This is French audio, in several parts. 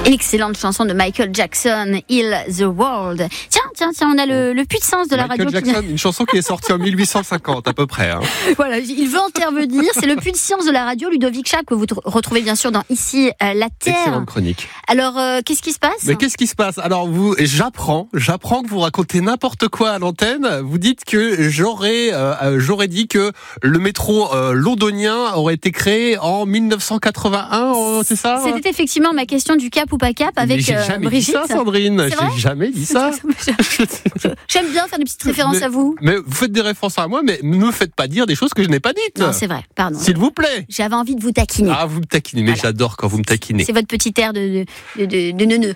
Excellente chanson de Michael Jackson, Heal the World. Tiens, on a le puits de sens de la radio. Michael Jackson, une chanson qui est sortie en 1850 à peu près. Hein. Voilà, il veut intervenir. C'est le puits de science de la radio, Ludovic Schack, que vous retrouvez bien sûr dans Ici la Terre. Excellente chronique. Alors, qu'est-ce qui se passe ? Mais qu'est-ce qui se passe ? Alors, j'apprends que vous racontez n'importe quoi à l'antenne. Vous dites que j'aurais dit que le métro londonien aurait été créé en 1981, c'est ça ? C'était effectivement ma question du cap ou pas cap avec Brigitte. J'ai jamais dit ça, Sandrine. J'ai jamais dit ça. J'aime bien faire des petites références à vous. Mais vous faites des références à moi, mais ne me faites pas dire des choses que je n'ai pas dites. Non, c'est vrai, pardon. S'il vous plaît. J'avais envie de vous taquiner. Ah, vous me taquinez, mais voilà. J'adore quand vous me taquinez. C'est votre petit air de neuneu.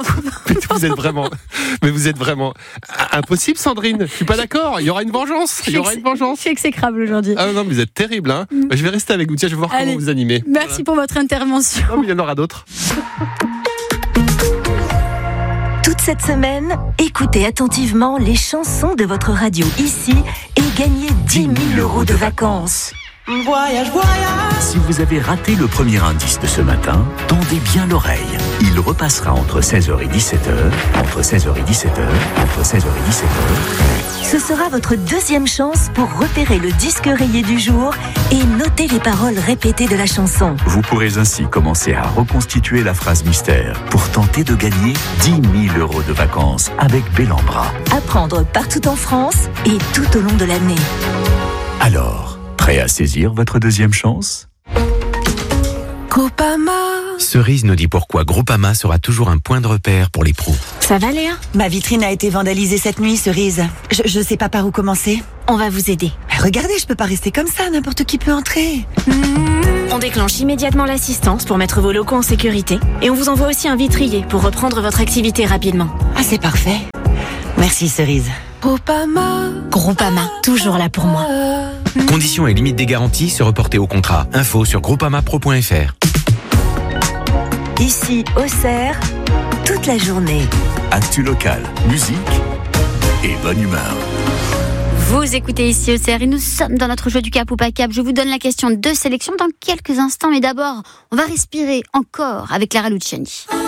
Vous êtes vraiment impossible, Sandrine. Je suis pas d'accord. Il y aura une vengeance. Je suis exécrable aujourd'hui. Ah non, vous êtes terrible. Hein. Je vais rester avec vous. Tiens, je vais voir comment vous animez. Merci pour votre intervention. Oh, mais il y en aura d'autres. Toute cette semaine, écoutez attentivement les chansons de votre radio ici et gagnez 10 000 € de vacances. Voyage, voyage. Si vous avez raté le premier indice de ce matin, tendez bien l'oreille. Il repassera entre 16h et 17h, entre 16h et 17h, entre 16h et 17h. Ce sera votre deuxième chance pour repérer le disque rayé du jour et noter les paroles répétées de la chanson. Vous pourrez ainsi commencer à reconstituer la phrase mystère pour tenter de gagner 10 000 € de vacances avec Bellambra. À prendre partout en France et tout au long de l'année. Alors, prêt à saisir votre deuxième chance ? Groupama. Cerise nous dit pourquoi Groupama sera toujours un point de repère pour les pros. Ça va, Léa ? Ma vitrine a été vandalisée cette nuit, Cerise. Je sais pas par où commencer. On va vous aider. Regardez, je peux pas rester comme ça, n'importe qui peut entrer. On déclenche immédiatement l'assistance pour mettre vos locaux en sécurité. Et on vous envoie aussi un vitrier pour reprendre votre activité rapidement. Ah, c'est parfait. Merci, Cerise. Groupama, toujours là pour moi. Conditions et limites des garanties se reporter au contrat. Info sur groupamapro.fr. Ici, Auxerre, toute la journée. Actu local, musique et bonne humeur. Vous écoutez Ici Auxerre et nous sommes dans notre jeu du cap ou pas cap. Je vous donne la question de sélection dans quelques instants. Mais d'abord, on va respirer encore avec Clara Luciani.